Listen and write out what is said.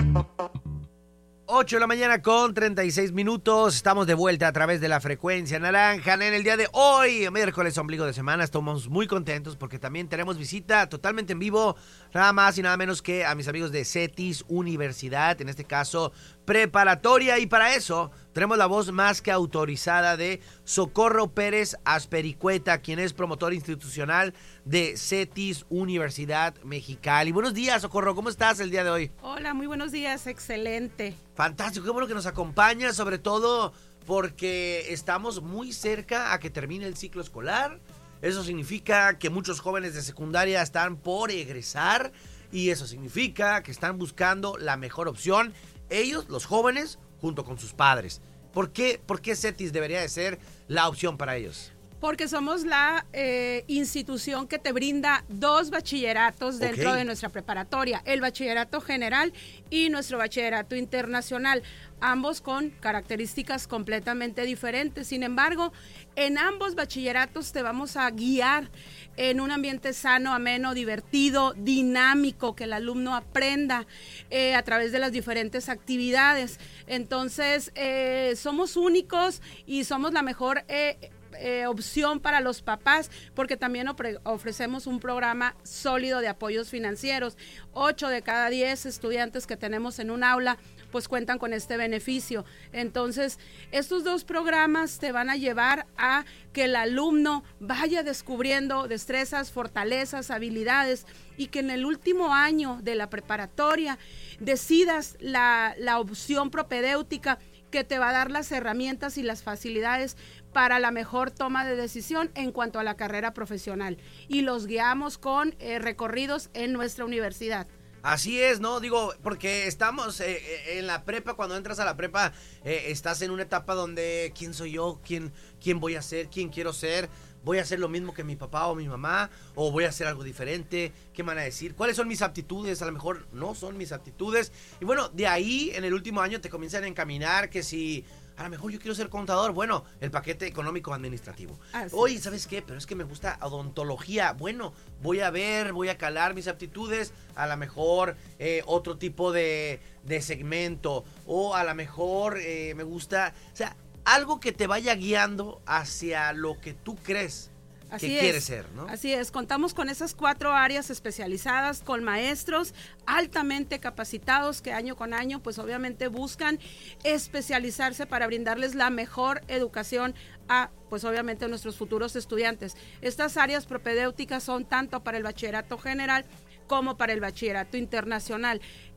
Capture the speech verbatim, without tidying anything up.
ocho de la mañana con treinta y seis minutos. Estamos de vuelta a través de la frecuencia naranja. En el día de hoy, miércoles, ombligo de semana, estamos muy contentos porque también tenemos visita totalmente en vivo, nada más y nada menos que a mis amigos de CETIS Universidad, en este caso preparatoria. Y para eso tenemos la voz más que autorizada de Socorro Pérez Aspericueta, quien es promotor institucional de CETIS Universidad Mexicali. Buenos días, Socorro, ¿cómo estás el día de hoy? Hola, muy buenos días, excelente. Fantástico, qué bueno que nos acompaña, sobre todo porque estamos muy cerca a que termine el ciclo escolar. Eso significa que muchos jóvenes de secundaria están por egresar y eso significa que están buscando la mejor opción. Ellos, los jóvenes, junto con sus padres. ¿Por qué, por qué CETIS debería de ser la opción para ellos? Porque somos la eh, institución que te brinda dos bachilleratos dentro Okay. de nuestra preparatoria, el bachillerato general y nuestro bachillerato internacional, ambos con características completamente diferentes. Sin embargo, en ambos bachilleratos te vamos a guiar en un ambiente sano, ameno, divertido, dinámico, que el alumno aprenda eh, a través de las diferentes actividades. Entonces, eh, somos únicos y somos la mejor eh, Eh, opción para los papás, porque también ofrecemos un programa sólido de apoyos financieros. Ocho de cada diez estudiantes que tenemos en un aula pues cuentan con este beneficio. Entonces, estos dos programas te van a llevar a que el alumno vaya descubriendo destrezas, fortalezas, habilidades, y que en el último año de la preparatoria decidas la, la opción propedéutica que te va a dar las herramientas y las facilidades para la mejor toma de decisión en cuanto a la carrera profesional. Y los guiamos con eh, recorridos en nuestra universidad. Así es, ¿no? Digo, porque estamos eh, en la prepa, cuando entras a la prepa, eh, estás en una etapa donde ¿quién soy yo? ¿Quién, quién voy a ser? ¿Quién quiero ser? ¿Voy a hacer lo mismo que mi papá o mi mamá? ¿O voy a hacer algo diferente? ¿Qué me van a decir? ¿Cuáles son mis aptitudes? A lo mejor no son mis aptitudes. Y bueno, de ahí en el último año te comienzan a encaminar que si a lo mejor yo quiero ser contador. Bueno, el paquete económico administrativo. Oye, ¿sabes qué? Pero es que me gusta odontología. Bueno, voy a ver, voy a calar mis aptitudes. A lo mejor eh, otro tipo de, de segmento. O a lo mejor eh, me gusta... O sea, algo que te vaya guiando hacia lo que tú crees Así que es, quieres ser, ¿no? Así es, contamos con esas cuatro áreas especializadas, con maestros altamente capacitados que año con año pues obviamente buscan especializarse para brindarles la mejor educación a pues obviamente a nuestros futuros estudiantes. Estas áreas propedéuticas son tanto para el bachillerato general como para el bachillerato internacional.